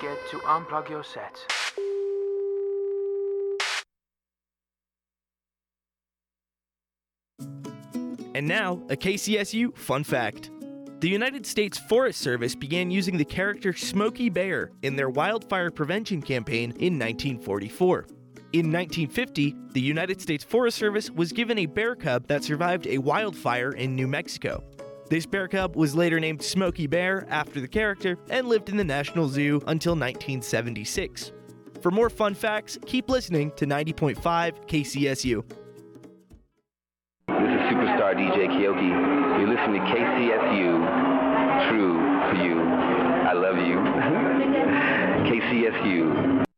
forget to unplug your set. And now, a KCSU fun fact. The United States Forest Service began using the character Smokey Bear in their wildfire prevention campaign in 1944. In 1950, the United States Forest Service was given a bear cub that survived a wildfire in New Mexico. This bear cub was later named Smokey Bear after the character and lived in the National Zoo until 1976. For more fun facts, keep listening to 90.5 KCSU. This is Superstar DJ Kyoki. You're listening to KCSU. True to you. I love you. KCSU.